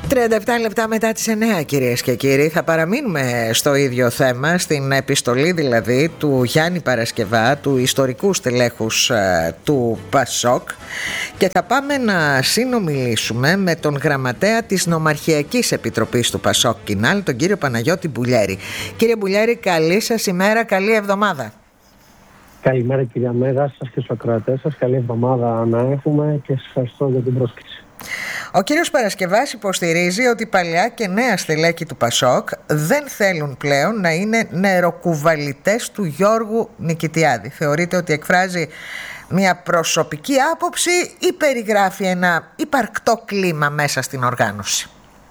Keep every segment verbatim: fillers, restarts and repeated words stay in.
τριάντα επτά λεπτά μετά τις εννιά, κυρίες και κύριοι, θα παραμείνουμε στο ίδιο θέμα, στην επιστολή δηλαδή του Γιάννη Παρασκευά, του ιστορικού στελέχους ε, του Πασόκ, και θα πάμε να συνομιλήσουμε με τον γραμματέα της Νομαρχιακής Επιτροπής του Πασόκ Κινάλ, τον κύριο Παναγιώτη Μπουλιέρη. Κύριε Μπουλιέρη, καλή σας ημέρα, καλή εβδομάδα. Καλημέρα κυρία Μέγα, σας και στους ακροατές σας. Καλή εβδομάδα να έχουμε και σας ευχαριστώ για την πρόσκληση. Ο κύριος Παρασκευάς υποστηρίζει ότι παλιά και νέα στελέχη του Πασόκ δεν θέλουν πλέον να είναι νεροκουβαλιτές του Γιώργου Νικητιάδη. Θεωρείτε ότι εκφράζει μια προσωπική άποψη ή περιγράφει ένα υπαρκτό κλίμα μέσα στην οργάνωση?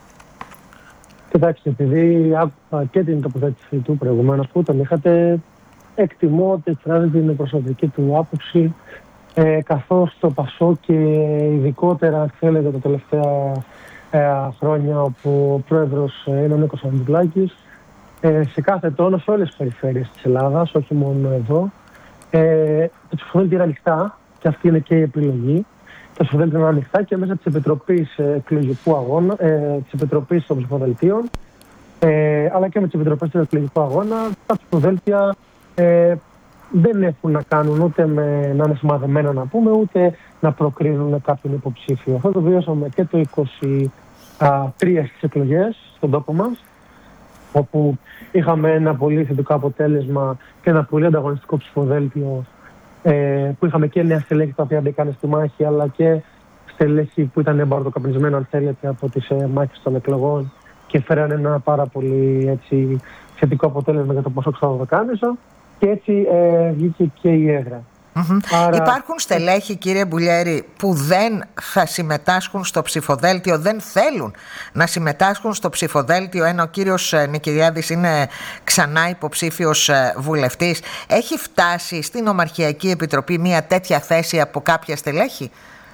Κοιτάξτε, επειδή άκουγα και την τοποθέτηση του προηγουμένως που τον είχατε, εκτιμώ ότι εκφράζει την προσωπική του άποψη, ε, καθώς το Πασόκ και ειδικότερα θέλετε τα τελευταία ε, χρόνια, όπου ο πρόεδρος ε, είναι ο Νίκος Ανδρουλάκης, ε, σε κάθε τόνο, σε όλες τις περιφέρειες της Ελλάδας, όχι μόνο εδώ, ε, το ψηφοδέλτιο είναι ανοιχτά, και αυτή είναι και η επιλογή. Το ψηφοδέλτιο είναι ανοιχτά και μέσα της Επιτροπής Εκλογικού Αγώνα, ε, της Επιτροπής των Ψηφοδελτίων, ε, αλλά και με τις Επιτροπές του Εκλογικού Αγώνα, τα ψηφοδέλτια ε, δεν έχουν να κάνουν ούτε με να είναι σημαδεμένα, να πούμε, ούτε να προκρίνουν κάποιον υποψήφιο. Αυτό το βιώσαμε και το είκοσι τρία στις εκλογές στον τόπο μας, όπου είχαμε ένα πολύ θετικό αποτέλεσμα και ένα πολύ ανταγωνιστικό ψηφοδέλτιο, ε, που είχαμε και νέα στελέχη τα οποία μπήκαν στη μάχη, αλλά και στελέχη που ήταν εμπαρτοκαπνισμένα, αν θέλετε, από τις ε, μάχες των εκλογών, και φέραν ένα πάρα πολύ έτσι, θετικό αποτέλεσμα για το Πασόκ στα Δωδεκάνησα. Και έτσι ε, βγήκε και η έδρα. Mm-hmm. Άρα... Υπάρχουν στελέχη, κύριε Μπουλιέρη, που δεν θα συμμετάσχουν στο ψηφοδέλτιο, δεν θέλουν να συμμετάσχουν στο ψηφοδέλτιο, ενώ ο κύριος Νικητιάδης είναι ξανά υποψήφιος βουλευτής. Έχει φτάσει στην Νομαρχιακή Επιτροπή μια τέτοια θέση από κάποια στελέχη?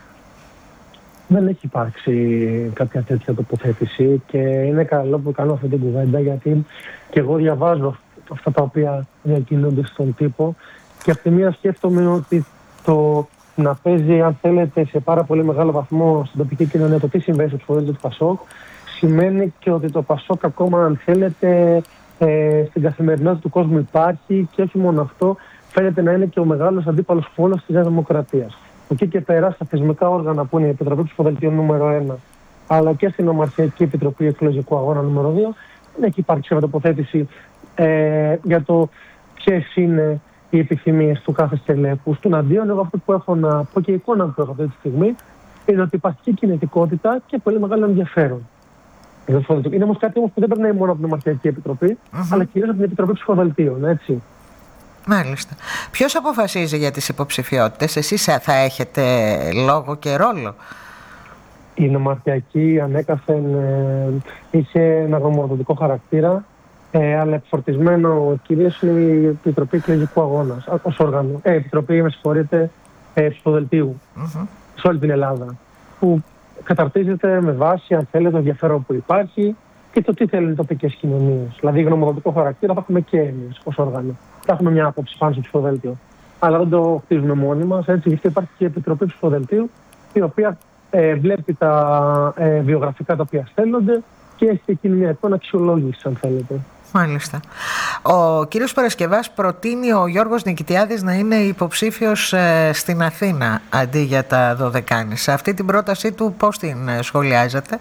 Δεν έχει υπάρξει κάποια τέτοια τοποθέτηση, και είναι καλό που κάνω αυτή την κουβέντα, γιατί και εγώ διαβάζω αυτά τα οποία διακινούνται στον τύπο, και από τη μία σκέφτομαι ότι το να παίζει, αν θέλετε, σε πάρα πολύ μεγάλο βαθμό στην τοπική κοινωνία το τι συμβαίνει στο ψηφοδέλτιο του Πασόκ, σημαίνει και ότι το Πασόκ ακόμα, αν θέλετε, ε, στην καθημερινότητα του κόσμου υπάρχει, και όχι μόνο αυτό, φαίνεται να είναι και ο μεγάλος αντίπαλος πόλος της Νέας Δημοκρατίας. Εκεί και πέρα, στα θεσμικά όργανα που είναι η Επιτροπή Ψηφοδελτίων νούμερο ένα, αλλά και στην Νομαρχιακή Επιτροπή Εκλογικού Αγώνα νούμερο δύο, δεν έχει υπάρξει μια τοποθέτηση Ε, για το ποιες είναι οι επιθυμίες του κάθε στελέχου. Στον αντίον, εγώ αυτό που έχω να πω και η εικόνα που έχω αυτή τη στιγμή είναι ότι υπάρχει και κινητικότητα και πολύ μεγάλο ενδιαφέρον. Είναι όμως κάτι όμως που δεν περνάει μόνο από την Νομαρχιακή Επιτροπή, mm-hmm. αλλά κυρίως από την Επιτροπή Ψηφοδελτίων, έτσι. Μάλιστα. Ποιος αποφασίζει για τις υποψηφιότητες? Εσείς θα έχετε λόγο και ρόλο? Η Νομαρχιακή ανέκαθεν ε, είχε ένα γνωμοδοτικό χαρακτήρα, Ε, αλλά επιφορτισμένο κυρίως είναι η Επιτροπή Εκλογικού Αγώνα, ως όργανο. Ε, Επιτροπή, με συγχωρείτε, ε, ψηφοδελτίου mm-hmm. σε όλη την Ελλάδα. Που καταρτίζεται με βάση, αν θέλετε, το ενδιαφέρον που υπάρχει και το τι θέλουν οι τοπικές κοινωνίες. Δηλαδή, γνωμοδοτικό χαρακτήρα θα έχουμε και εμείς ως όργανο. Θα έχουμε μια άποψη πάνω στο ψηφοδέλτιο. Αλλά δεν το χτίζουμε μόνοι μας. Έτσι, γιατί υπάρχει και η Επιτροπή Ψηφοδελτίου, η οποία ε, βλέπει τα ε, βιογραφικά τα οποία στέλνονται και έχει εκείνη μια εικόνα αξιολόγηση, αν θέλετε. Μάλιστα. Ο κύριος Παρασκευάς προτείνει ο Γιώργος Νικητιάδης να είναι υποψήφιος ε, στην Αθήνα αντί για τα Δωδεκάνησα. Αυτή την πρότασή του πώς την ε, σχολιάζετε?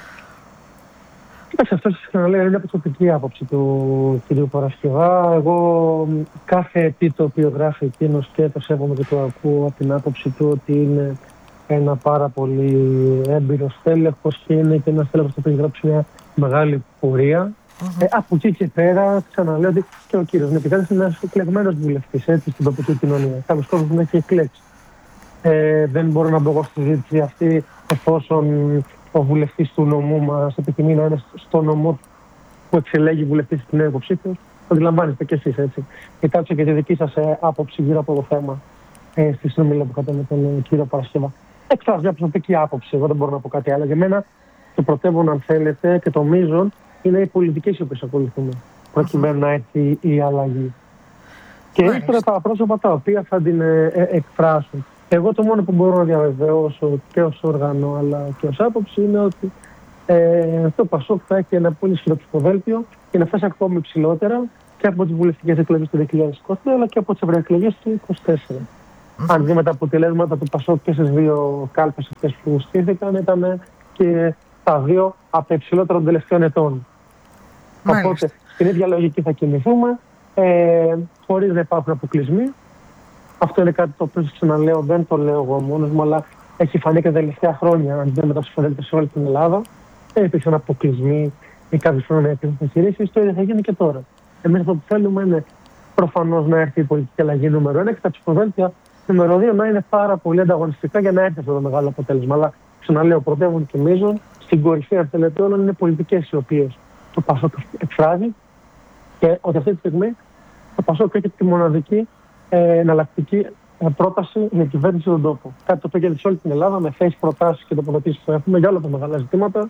Κοιτάξτε, αυτό είναι μια προσωπική άποψη του κυρίου Παρασκευά. Εγώ κάθε τι το οποίο γράφει εκείνος, και το σέβομαι και το ακούω από την άποψη του ότι είναι ένα πάρα πολύ έμπειρο στέλεχος και είναι και ένα στέλεχος που έχει γράψει μια μεγάλη πορεία. Mm-hmm. Ε, από εκεί και πέρα, ξαναλέω ότι και ο κύριος Νικητιάδης είναι ένας εκλεγμένος βουλευτής, έτσι, στην τοπική κοινωνία. Κάποιος κόσμος που έχει εκλέξει. Ε, δεν μπορώ να μπω εγώ στη συζήτηση αυτή, εφόσον ο βουλευτής του νομού μας επιθυμεί να είναι στο νομό που εξελέγει βουλευτής στην νέα υποψήφιος. Το αντιλαμβάνεστε κι εσείς, έτσι. Κοιτάξτε και τη δική σας ε, άποψη γύρω από το θέμα ε, στη συνομιλία που είχατε με τον κύριο Παρασκευά. Εκφράζω μια προσωπική άποψη, εγώ δεν μπορώ να πω κάτι άλλο. Για μένα το πρωτεύον, αν θέλετε, και το μείζον είναι οι πολιτικές οι οποίες ακολουθούμε, προκειμένου να έρθει η αλλαγή. Και ύστερα τα πρόσωπα τα οποία θα την ε, ε, εκφράσουν. Εγώ το μόνο που μπορώ να διαβεβαιώσω και ως όργανο αλλά και ως άποψη είναι ότι ε, το Πασόκ θα έχει ένα πολύ ισχυρό ψηφοδέλτιο και να φτάσει ακόμη ψηλότερα και από τις βουλευτικές εκλογές του δύο χιλιάδες είκοσι τρία αλλά και από τις ευρωεκλογές του δύο χιλιάδες είκοσι τέσσερα. Mm-hmm. Αν δούμε τα αποτελέσματα του Πασόκ και στις δύο κάλπες αυτές που στήθηκαν, ήταν και τα δύο από τα υψηλότερα των τελευταίων ετών. Μάλιστα. Οπότε στην ίδια λογική θα κινηθούμε, ε, χωρίς να υπάρχουν αποκλεισμοί. Αυτό είναι κάτι το οποίο σας ξαναλέω, δεν το λέω εγώ μόνος μου, αλλά έχει φανεί και τα τελευταία χρόνια, αν δούμε τα ψηφοδέλτια σε όλη την Ελλάδα. Δεν υπήρξαν αποκλεισμοί ή κάποιες προνομιακές εγχειρήσεις. Το ίδιο θα γίνει και τώρα. Εμείς αυτό που θέλουμε είναι προφανώς να έρθει η πολιτική αλλαγή νούμερο ένα και τα ψηφοδέλτια νούμερο δύο να είναι πάρα πολύ ανταγωνιστικά για να έρθει αυτό το μεγάλο αποτέλεσμα. Αλλά ξαναλέω, πρωτεύουν και μείζων. Στην κορυφή, αν θέλετε, όλων είναι πολιτικές οι οποίες το Πασόκ εκφράζει και ότι αυτή τη στιγμή το Πασόκ έχει τη μοναδική ε, εναλλακτική ε, πρόταση για κυβέρνηση στον τόπο. Κάτι το οποίο γίνεται σε όλη την Ελλάδα με θέσεις, προτάσεις και τοποθετήσεις που έχουμε για όλα τα μεγάλα ζητήματα.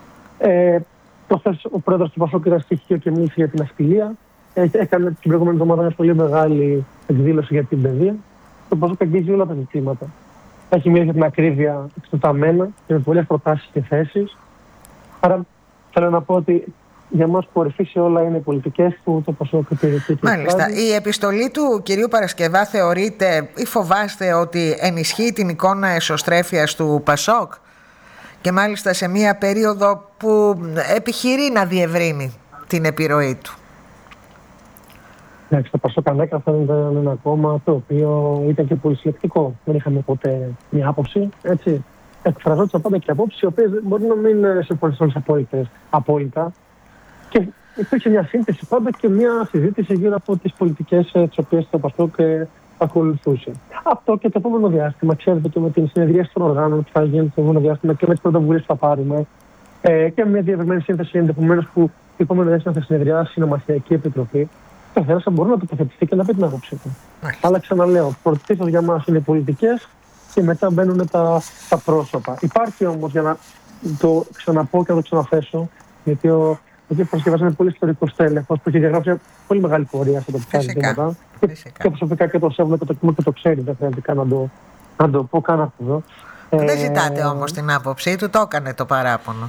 Ε, Προχθές ο πρόεδρος του Πασόκ ήταν στοιχείο και μίλησε για την ασφαλεία. Ε, έκανε την προηγούμενη εβδομάδα μια πολύ μεγάλη εκδήλωση για την παιδεία. Το Πασόκ αγγίζει όλα τα ζητήματα. Έχει μιλήσει για την ακρίβεια εκτεταμένα και με πολλές προτάσεις και θέσεις. Άρα θέλω να πω ότι για μας κορυφή σε όλα είναι οι πολιτικές που το Πασόκ υπηρετεί. Μάλιστα. Η επιστολή του κυρίου Παρασκευά θεωρείτε ή φοβάστε ότι ενισχύει την εικόνα εσωστρέφειας του Πασόκ και μάλιστα σε μια περίοδο που επιχειρεί να διευρύνει την επιρροή του? Εντάξει, το Πασόκ ανέκαθεν ήταν ένα κόμμα το οποίο ήταν και πολύ συλλεκτικό. Δεν είχαμε ποτέ μια άποψη, έτσι. Εκφραζόντουσαν πάντα και απόψεις οι οποίες μπορεί να μην συμφωνήσουν απόλυτα. Και υπήρχε μια σύνθεση πάντα και μια συζήτηση γύρω από τις πολιτικές τις οποίες το Πασόκ ακολουθούσε. Αυτό και το επόμενο διάστημα, ξέρετε, και με την συνεδρίαση των οργάνων που θα γίνει το επόμενο διάστημα και με τις πρωτοβουλίες που θα πάρουμε ε, και μια διευρυμένη σύνθεση ενδεχομένως που το επόμενο διάστημα θα συνεδριάσει η Συνομαχιακή Επιτροπή. Ο καθένας θα μπορεί να τοποθετηθεί και να πει την άποψή του. Αλλά ξαναλέω, πρωτίστως για μας είναι πολιτικές και μετά μπαίνουν τα, τα πρόσωπα. Υπάρχει όμως, για να το ξαναπώ και να το ξαναθέσω, γιατί ο Ο κ. Παρασκευάς είναι πολύ ιστορικός τέλεχος που έχει διαγράψει πολύ μεγάλη πορεία σε τοπικά ζητήματα. Και, και προσωπικά και το σέβομαι και το κοιμώ και το ξέρει, δεν χρειάζεται καν να το, να το πω καν αυτό. Δεν ε, ζητάτε όμως την άποψή του, το έκανε το παράπονο.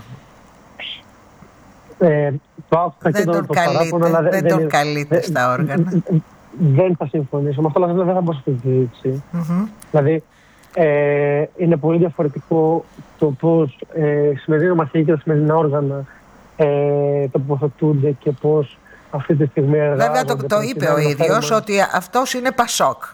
Ε, το δεν τον, το καλείτε, παράπονο, αλλά δεν, δεν τον καλείτε δεν, στα όργανα. Δεν θα συμφωνήσω. Με αυτό αλλά δεν θα μπω στη συζήτηση. Mm-hmm. Δηλαδή, ε, είναι πολύ διαφορετικό το πώς ε, η σημερινή ομαχία και τα σημερινά όργανα Ε, τοποθετούνται και πώς αυτή τη στιγμή εργάζονται. Βέβαια το, το είπε ο ίδιος ότι αυτός είναι Πασόκ.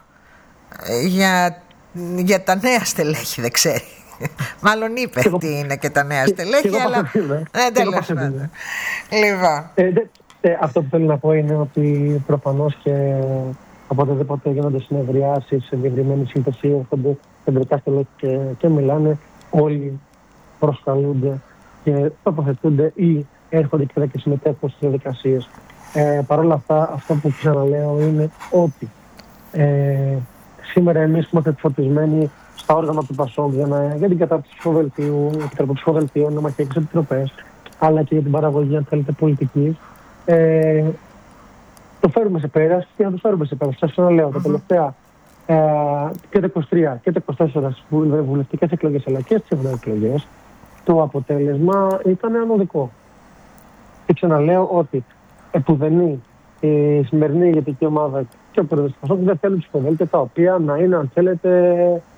Για, για τα νέα στελέχη δεν ξέρει. Μάλλον είπε και τι είναι και τα νέα και, στελέχη, και αλλά δεν τέλος πάντων. Λοιπόν. Ε, δε, ε, αυτό που θέλω να πω είναι ότι προφανώς και από οτιδήποτε γίνονται συνεδριάσεις σε διευρυμένη σύνθεση, έρχονται κεντρικά στελέχη και, και μιλάνε, όλοι προσκαλούνται και τοποθετούνται ή έρχονται και, και συμμετέχουν στις διαδικασίες. Ε, Παρ' όλα αυτά, αυτό που ξαναλέω είναι ότι ε, σήμερα εμείς είμαστε φορτισμένοι στα όργανα του Πασόκ για, για την κατάρτιση ψηφοδελτίου, ψηφοδελτίων, νομαχιακές επιτροπές, αλλά και για την παραγωγή, αν θέλετε, πολιτικής. Ε, το φέρουμε σε πέρας και να το φέρουμε σε πέρας. Σας ξαναλέω, mm-hmm. τα τελευταία ε, και τα είκοσι τρία και τα είκοσι τέσσερα βουλευτικές εκλογές αλλά και στις ευρωεκλογές, το αποτέλεσμα ήταν ανωδικό. Και ξαναλέω ότι επουδενή η σημερινή ηγετική ομάδα και ο πρόεδρος του Πασόκ δεν θέλουν ψηφοδέλτια τα οποία να είναι, αν θέλετε,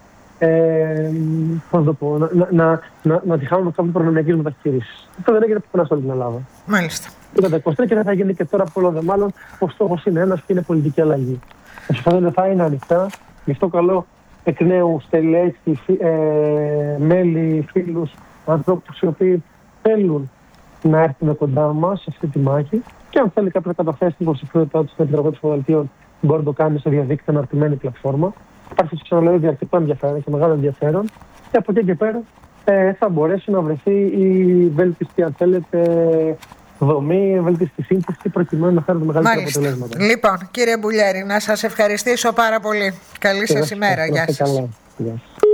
ε, πώς το πω, να, να, να, να τη χάνουν κάποιες προνομιακές μεταχείρισεις. Αυτό δεν έγινε πουθενά σε όλη την Ελλάδα. Μάλιστα. Ήταν τα είκοσι τρία και δεν θα γίνει και τώρα από όλο δε μάλλον. Ο στόχος είναι ένας και είναι πολιτική αλλαγή. Τα ψηφοδέλτια θα είναι ανοιχτά. Γι' αυτό καλό εκ νέου στελέχη, ε, μέλη, φίλους, ανθρώπους οι οποίοι θέλουν να έρθουν κοντά μας σε αυτή τη μάχη και αν θέλει κάποιο να καταθέσει την υποψηφιότητά του στην Επιτροπή Ψηφοδελτίων, μπορεί να το κάνει σε διαδίκτυο αναρτημένη πλατφόρμα. Υπάρχει ξαναλέω διαρκετό ενδιαφέρον και μεγάλο ενδιαφέρον και από εκεί και πέρα ε, θα μπορέσει να βρεθεί η βέλτιστη, αν θέλετε, δομή, η βέλτιστη σύνθεση προκειμένου να φέρουν μεγαλύτερα αποτελέσματα. Λοιπόν, κύριε Μπουλιέρη, να σας ευχαριστήσω πάρα πολύ. Καλή σας ημέρα. Γεια σας.